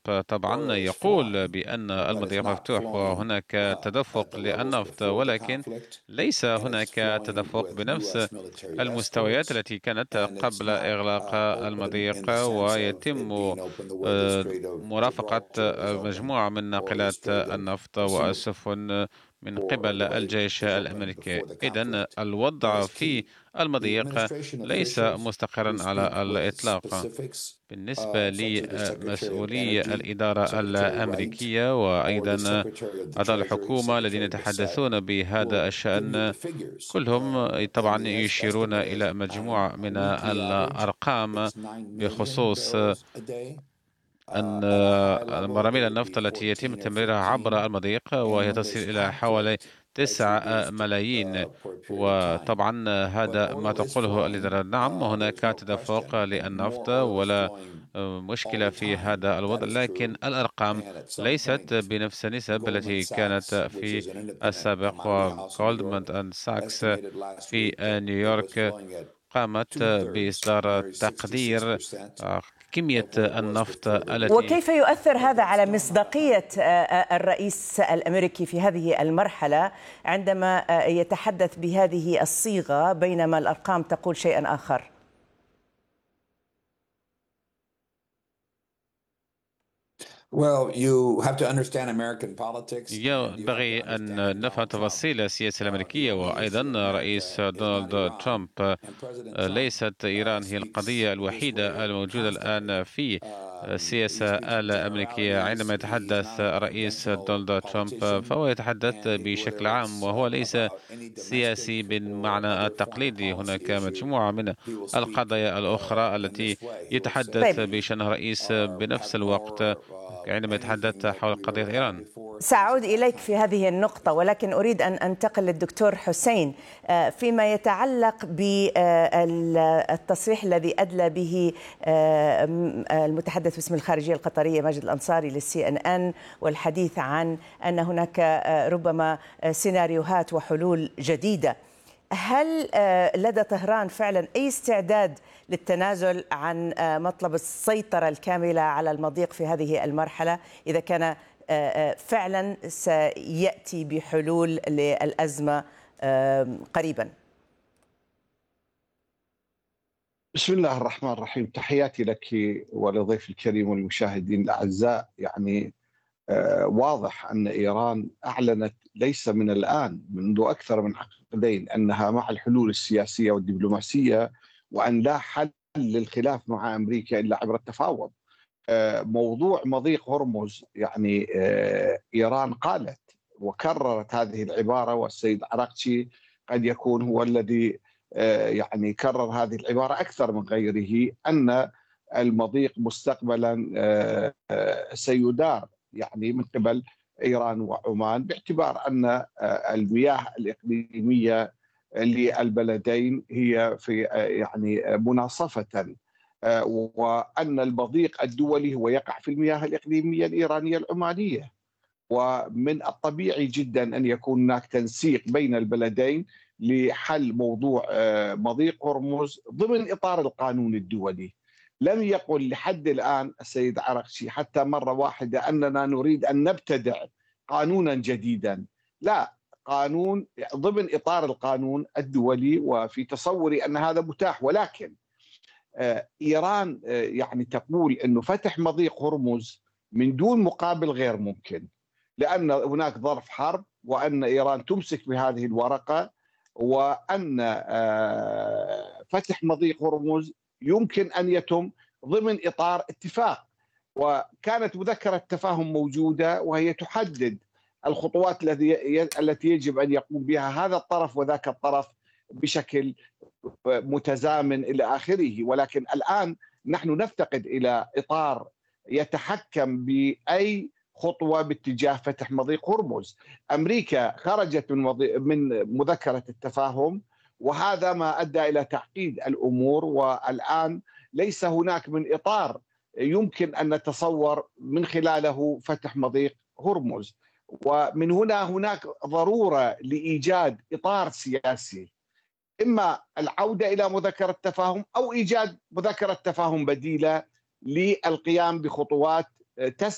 طبعا يقول بأن المضيق مفتوح وهناك تدفق للنفط، ولكن ليس هناك تدفق بنفس المستويات التي كانت قبل إغلاق المضيق، ويتم مرافقة مجموعة من ناقلات النفط والسفن من قبل الجيش الأمريكي. إذن الوضع في المضيق ليس مستقرا على الإطلاق. بالنسبة لمسؤولي الإدارة الأمريكية وأيضا أعضاء الحكومة الذين يتحدثون بهذا الشأن، كلهم طبعا يشيرون إلى مجموعة من الأرقام بخصوص أن براميل النفط التي يتم تمريرها عبر المضيق وهي تصل إلى حوالي 9 ملايين. وطبعا هذا ما تقوله الإدارة. نعم، هناك تدفق للنفط ولا مشكلة في هذا الوضع، لكن الأرقام ليست بنفس النسب التي كانت في السابق. وجولدمان أند ساكس في نيويورك قامت بإصدار تقدير كمية النفط التي. وكيف يؤثر هذا على مصداقية الرئيس الأمريكي في هذه المرحلة عندما يتحدث بهذه الصيغة بينما الأرقام تقول شيئا آخر؟ ينبغي أن نفهم تفاصيل السياسة الأمريكية، وأيضا رئيس دونالد ترامب. ليست إيران هي القضية الوحيدة الموجودة الآن في السياسة الأمريكية. عندما يتحدث رئيس دونالد ترامب فهو يتحدث بشكل عام، وهو ليس سياسي بالمعنى التقليدي. هناك مجموعة من القضايا الأخرى التي يتحدث بشأنها رئيس بنفس الوقت عندما يتحدث حول قضية إيران. سأعود إليك في هذه النقطة، ولكن أريد أن أنتقل للدكتور حسين فيما يتعلق بالتصريح الذي أدلى به المتحدث باسم الخارجية القطرية ماجد الأنصاري للCNN، والحديث عن أن هناك ربما سيناريوهات وحلول جديدة. هل لدى طهران فعلا أي استعداد للتنازل عن مطلب السيطرة الكاملة على المضيق في هذه المرحلة إذا كان فعلا سيأتي بحلول للأزمة قريبا؟ بسم الله الرحمن الرحيم. تحياتي لك ولضيف الكريم والمشاهدين الأعزاء. يعني واضح أن إيران أعلنت ليس من الآن، منذ أكثر من عقدين، أنها مع الحلول السياسية والدبلوماسية، وأن لا حل للخلاف مع أمريكا إلا عبر التفاوض. موضوع مضيق هرمز، يعني إيران قالت وكررت هذه العبارة، والسيد عراقتشي قد يكون هو الذي يعني كرر هذه العبارة أكثر من غيره، أن المضيق مستقبلا سيدار يعني من قبل إيران وعمان، باعتبار أن المياه الإقليمية للبلدين هي في يعني مناصفة، وأن المضيق الدولي هو يقع في المياه الإقليمية الإيرانية العمانية، ومن الطبيعي جدا أن يكون هناك تنسيق بين البلدين لحل موضوع مضيق هرمز ضمن إطار القانون الدولي. لم يقل لحد الآن السيد عراقتشي حتى مرة واحدة أننا نريد أن نبتدع قانونا جديدا، لا، قانون ضمن إطار القانون الدولي، وفي تصوري أن هذا متاح. ولكن إيران يعني تقول أنه فتح مضيق هرمز من دون مقابل غير ممكن، لأن هناك ظرف حرب، وأن إيران تمسك بهذه الورقة، وأن فتح مضيق هرمز يمكن أن يتم ضمن إطار اتفاق. وكانت مذكرة تفاهم موجودة، وهي تحدد الخطوات التي يجب أن يقوم بها هذا الطرف وذاك الطرف بشكل متزامن إلى آخره. ولكن الآن نحن نفتقد إلى إطار يتحكم بأي خطوة باتجاه فتح مضيق هرمز. أمريكا خرجت من مذكرة التفاهم، وهذا ما أدى إلى تعقيد الأمور، والآن ليس هناك من إطار يمكن أن نتصور من خلاله فتح مضيق هرمز. ومن هنا هناك ضرورة لإيجاد إطار سياسي، إما العودة إلى مذكرة تفاهم أو إيجاد مذكرة تفاهم بديلة للقيام بخطوات